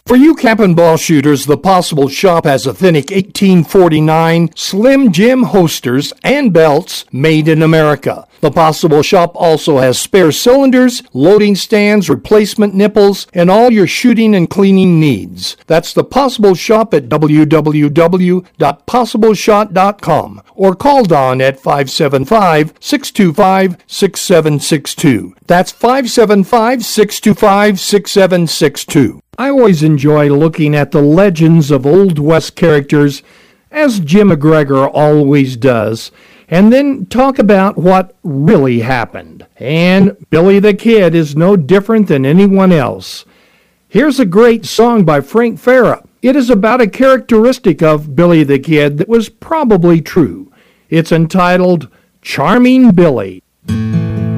For you cap and ball shooters, the Possible Shop has authentic 1849 Slim Jim holsters and belts made in America. The Possible Shop also has spare cylinders, loading stands, replacement nipples, and all your shooting and cleaning needs. That's the Possible Shop at www.possibleshot.com or call Don at 575-625-6762. That's 575-625-6762. I always enjoy looking at the legends of Old West characters, as Jim McGregor always does, and then talk about what really happened. And Billy the Kid is no different than anyone else. Here's a great song by Frank Farah. It is about a characteristic of Billy the Kid that was probably true. It's entitled Charming Billy.